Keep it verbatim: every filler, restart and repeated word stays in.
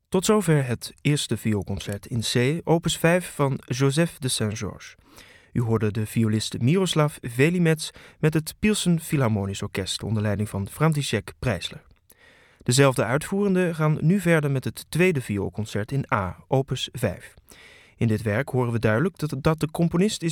Tot zover het eerste vioolconcert in C, opus vijf van Joseph de Saint-Georges. U hoorde de violist Miroslav Velimets met het Pilsen Philharmonisch Orkest onder leiding van František Preisler. Dezelfde uitvoerenden gaan nu verder met het tweede vioolconcert in A, opus vijf. In dit werk horen we duidelijk dat, dat de componist is